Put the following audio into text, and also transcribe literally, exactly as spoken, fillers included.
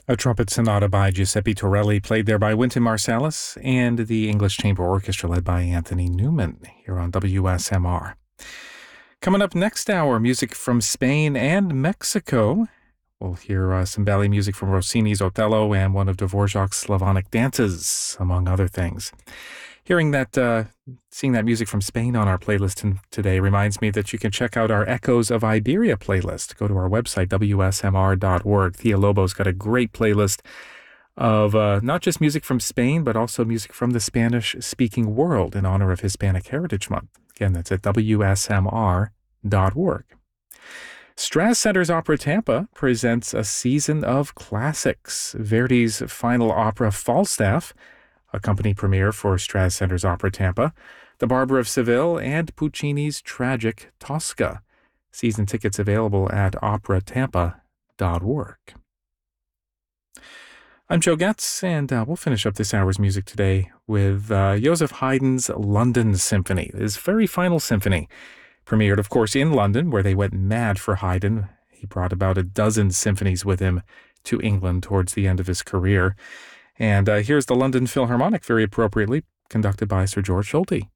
A trumpet sonata by Giuseppe Torelli, played there by Wynton Marsalis, and the English Chamber Orchestra led by Anthony Newman here on W S M R. Coming up next hour, music from Spain and Mexico. We'll hear uh, some ballet music from Rossini's Othello and one of Dvorak's Slavonic dances, among other things. Hearing that, uh, seeing that music from Spain on our playlist t- today reminds me that you can check out our Echoes of Iberia playlist. Go to our website, W S M R dot org. Thea Lobo's got a great playlist of uh, not just music from Spain, but also music from the Spanish-speaking world in honor of Hispanic Heritage Month. Again, that's at W S M R dot org. Straz Center's Opera Tampa presents a season of classics. Verdi's final opera, Falstaff, a company premiere for Straz Center's Opera Tampa, The Barber of Seville, and Puccini's tragic Tosca. Season tickets available at opera tampa dot org. I'm Joe Getz, and uh, we'll finish up this hour's music today with uh, Joseph Haydn's London Symphony, his very final symphony. Premiered, of course, in London, where they went mad for Haydn. He brought about a dozen symphonies with him to England towards the end of his career. And uh, here's the London Philharmonic, very appropriately, conducted by Sir George Solti.